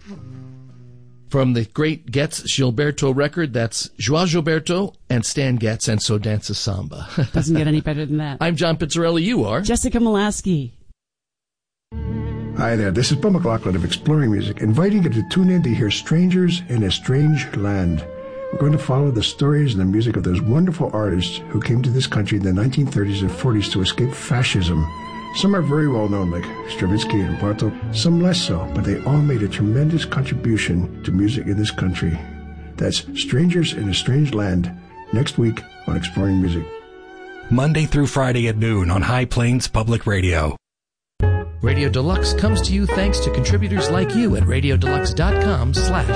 From the great Getz Gilberto record, that's Joao Gilberto and Stan Getz, and So Dances Samba. Doesn't get any better than that. I'm John Pizzarelli. You are? Jessica Molaski. Hi there, this is Bill McLaughlin of Exploring Music, inviting you to tune in to hear Strangers in a Strange Land. We're going to follow the stories and the music of those wonderful artists who came to this country in the 1930s and 40s to escape fascism. Some are very well known, like Stravinsky and Bartók, some less so, but they all made a tremendous contribution to music in this country. That's Strangers in a Strange Land, next week on Exploring Music. Monday through Friday at noon on High Plains Public Radio. Radio Deluxe comes to you thanks to contributors like you at radiodeluxe.com/